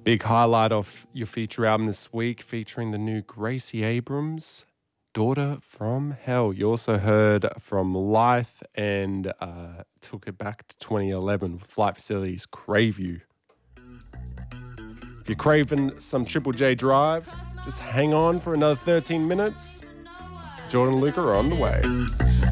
Big highlight of your feature album this week, featuring the new Gracie Abrams, Daughter from Hell. You also heard from Lyth and took it back to 2011 with Flight Facilities' Crave You. If you're craving some Triple J Drive, just hang on for another 13 minutes. Jordan and Luca are on the way.